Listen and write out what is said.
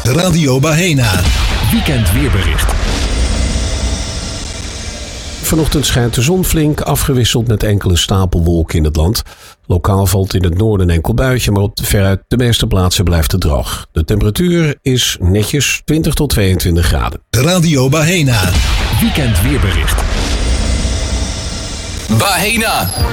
Radio Bahena. Weekend weerbericht. Vanochtend schijnt de zon flink, afgewisseld met enkele stapelwolken in het land. Lokaal valt in het noorden een enkel buitje, maar op veruit de meeste plaatsen blijft het droog. De temperatuur is netjes 20 tot 22 graden. Radio Bahena. Weekend weerbericht. Bahena.